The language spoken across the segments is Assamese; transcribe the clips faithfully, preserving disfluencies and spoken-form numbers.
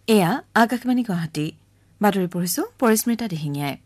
এয়া আকাশবাণী গুৱাহাটী বাতৰি পঢ়িছো পৰিস্মিতা দিহিঙীয়াই।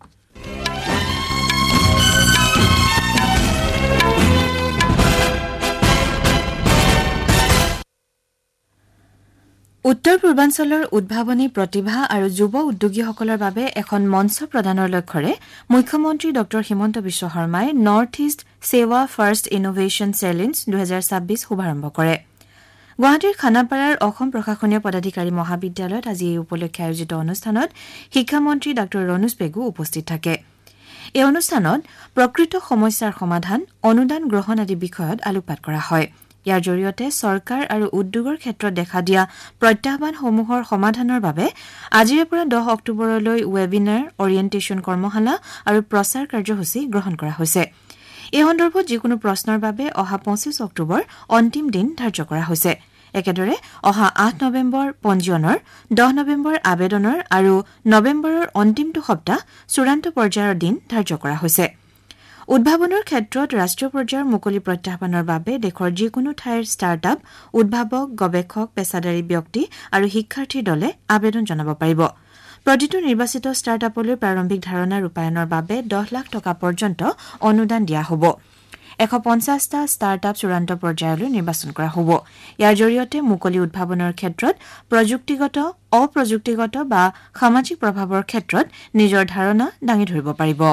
উত্তৰ পূৰ্বাঞ্চলৰ উদ্ভাৱনী প্ৰতিভা আৰু যুৱ উদ্যোগীসকলৰ বাবে এখন মঞ্চ প্ৰদানৰ লক্ষ্যৰে মুখ্যমন্ত্ৰী ড হিমন্ত বিশ্ব শৰ্মাই নৰ্থ ইষ্ট সেৱা ফাৰ্ষ্ট ইনোভেশ্যন চেলেঞ্জ দুহেজাৰ ছাব্বিছ শুভাৰম্ভ কৰে। গুৱাহাটীৰ খানাপাৰাৰ অসম প্ৰশাসনীয় পদাধিকাৰী মহাবিদ্যালয়ত আজি এই উপলক্ষে আয়োজিত অনুষ্ঠানত শিক্ষামন্ত্ৰী ডাঃ ৰণোজ পেগু উপস্থিত থাকে। এই অনুষ্ঠানত প্ৰকৃত সমস্যাৰ সমাধান, অনুদান গ্ৰহণ আদি বিষয়ত আলোকপাত কৰা হয়। ইয়াৰ জৰিয়তে চৰকাৰ আৰু উদ্যোগৰ ক্ষেত্ৰত দেখা দিয়া প্ৰত্যাহ্বানসমূহৰ সমাধানৰ বাবে আজিৰে পৰা দহ অক্টোবৰলৈ ৱেবিনাৰ, অৰিয়েণ্টেশ্যন কৰ্মশালা আৰু প্ৰচাৰ কাৰ্যসূচী গ্ৰহণ কৰা হৈছে। এই সন্দৰ্ভত যিকোনো প্ৰশ্নৰ বাবে অহা পঁচিছ অক্টোবৰ অন্তিম দিন ধাৰ্য কৰা হৈছে। একেদৰে অহা আঠ নৱেম্বৰ পঞ্জীয়নৰ, দহ নৱেম্বৰ আবেদনৰ আৰু নৱেম্বৰৰ অন্তিমটো সপ্তাহ চূড়ান্ত পৰ্যায়ৰ দিন ধাৰ্য কৰা হৈছে। উদ্ভাৱনৰ ক্ষেত্ৰত ৰাষ্ট্ৰীয় পৰ্যায়ৰ মুকলি প্ৰত্যাহ্বানৰ বাবে দেশৰ যিকোনো ঠাইৰ ষ্টাৰ্টআপ, উদ্ভাৱক, গৱেষক, পেছাদাৰী ব্যক্তি আৰু শিক্ষাৰ্থীৰ দলে আবেদন জনাব পাৰিব। প্ৰতিটো নিৰ্বাচিত ষ্টাৰ্টআপলৈ প্ৰাৰম্ভিক ধাৰণা ৰূপায়ণৰ বাবে দহ লাখ টকা পৰ্যন্ত অনুদান দিয়া হ'ব। এশ পঞ্চাছটা ষ্টাৰ্টআপ চূড়ান্ত পৰ্যায়লৈ নিৰ্বাচন কৰা হ'ব। ইয়াৰ জৰিয়তে মুকলি উদ্ভাৱনৰ ক্ষেত্ৰত প্ৰযুক্তিগত, অপ্ৰযুক্তিগত বা সামাজিক প্ৰভাৱৰ ক্ষেত্ৰত নিজৰ ধাৰণা দাঙি ধৰিব পাৰিব।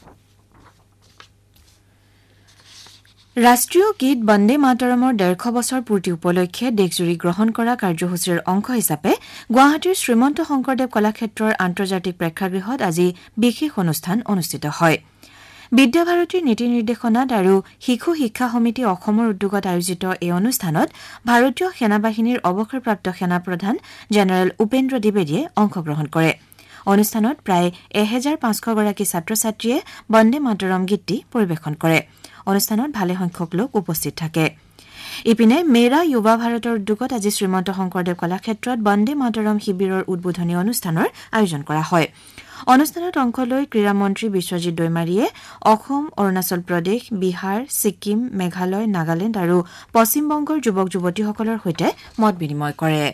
ৰাষ্ট্ৰীয় গীত বন্দে মাতৰমৰ ডেৰশ বছৰ পূৰ্তি উপলক্ষে দেশজুৰি গ্ৰহণ কৰা কাৰ্যসূচীৰ অংশ হিচাপে গুৱাহাটীৰ শ্ৰীমন্ত শংকৰদেৱ কলাক্ষেত্ৰৰ আন্তৰ্জাতিক প্ৰেক্ষাগৃহত আজি বিশেষ অনুষ্ঠান অনুষ্ঠিত হয়। বিদ্যাভাৰতীৰ নীতি নিৰ্দেশনাত আৰু শিশু শিক্ষা সমিতি অসমৰ উদ্যোগত আয়োজিত এই অনুষ্ঠানত ভাৰতীয় সেনাবাহিনীৰ অৱসৰপ্ৰাপ্ত সেনাপ্ৰধান জেনেৰেল উপেন্দ্ৰ দ্বিবেদীয়ে অংশগ্ৰহণ কৰে। অনুষ্ঠানত প্ৰায় এহেজাৰ পাঁচশগৰাকী ছাত্ৰ ছাত্ৰীয়ে বন্দে মাতৰম গীতটি পৰিৱেশন কৰে। অনুষ্ঠানত ভালেসংখ্যক লোক উপস্থিত থাকে। ইপিনে মেৰা যুৱা ভাৰতৰ উদ্যোগত আজি শ্ৰীমন্ত শংকৰদেৱ কলাক্ষেত্ৰত বন্দে মাতৰম শিবিৰৰ উদ্বোধনী অনুষ্ঠানৰ আয়োজন কৰা হয়। অনুষ্ঠানত অংশ লৈ ক্ৰীড়া মন্ত্ৰী বিশ্বজিৎ দৈমাৰীয়ে অসম, অৰুণাচল প্ৰদেশ, বিহাৰ, ছিক্কিম, মেঘালয়, নাগালেণ্ড আৰু পশ্চিমবংগৰ যুৱক যুৱতীসকলৰ সৈতে মত বিনিময় কৰে।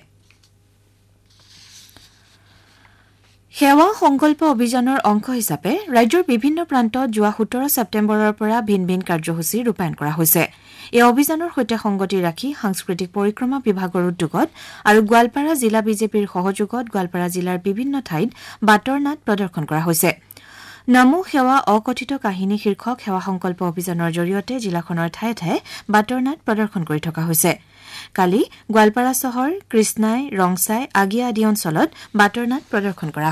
সেৱা সংকল্প অভিযানৰ অংশ হিচাপে ৰাজ্যৰ বিভিন্ন প্ৰান্তত যোৱা সোতৰ ছেপ্টেম্বৰৰ পৰা ভিন ভিন কাৰ্যসূচী ৰূপায়ণ কৰা হৈছে। এই অভিযানৰ সৈতে সংগতি ৰাখি সাংস্কৃতিক পৰিক্ৰমা বিভাগৰ উদ্যোগত আৰু গোৱালপাৰা জিলা বিজেপিৰ সহযোগত গোৱালপাৰা জিলাৰ বিভিন্ন ঠাইত বাটৰ নাট প্ৰদৰ্শন কৰা হৈছে। নমো সেৱা অকথিত কাহিনী শীৰ্ষক সেৱা সংকল্প অভিযানৰ জৰিয়তে জিলাখনৰ ঠায়ে ঠায়ে বাটৰ নাট প্ৰদৰ্শন কৰি থকা হৈছে। কালি গোৱালপাৰা চহৰ, কৃষ্ণাই, ৰংচাই, আগিয়া আদি অঞ্চলত বাটৰ নাট প্ৰদৰ্শন কৰা